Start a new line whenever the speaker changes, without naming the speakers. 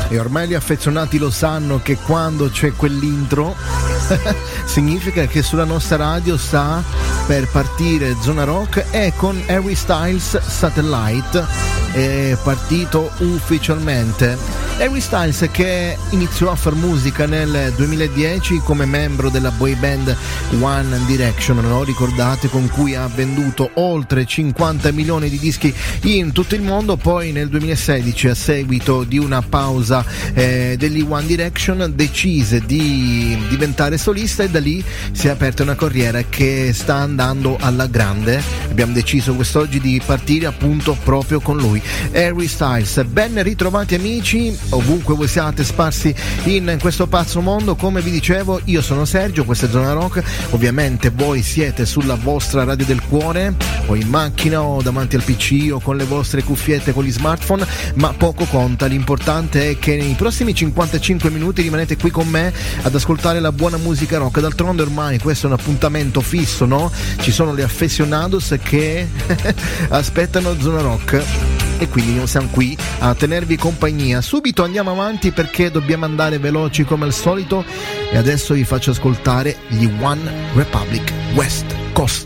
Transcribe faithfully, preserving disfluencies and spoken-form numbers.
E ormai gli affezionati lo sanno che quando c'è quell'intro significa che sulla nostra radio sta per partire Zona Rock, e con Harry Styles Satellite è partito ufficialmente. Harry Styles, che iniziò a far musica nel duemiladieci come membro della boy band One Direction, no? Ricordate, con cui ha venduto oltre cinquanta milioni di dischi in tutto il mondo. Poi nel duemilasedici, a seguito di una pausa eh, degli One Direction, decise di diventare solista, e da lì si è aperta una carriera che sta andando alla grande. Abbiamo deciso quest'oggi di partire appunto proprio con lui, Harry Styles. Ben ritrovati amici, ovunque voi siate sparsi in questo pazzo mondo. Come vi dicevo, io sono Sergio, questa è Zona Rock. Ovviamente voi siete sulla vostra radio del cuore, o in macchina, o davanti al P C, o con le vostre cuffiette, con gli smartphone, ma poco conta. L'importante è che nei prossimi cinquantacinque minuti rimanete qui con me ad ascoltare la buona musica rock. D'altronde ormai questo è un appuntamento fisso, no? Ci sono le affezionados che aspettano Zona Rock, e quindi noi siamo qui a tenervi compagnia. Subito andiamo avanti perché dobbiamo andare veloci come al solito, e adesso vi faccio ascoltare gli One Republic, West Coast.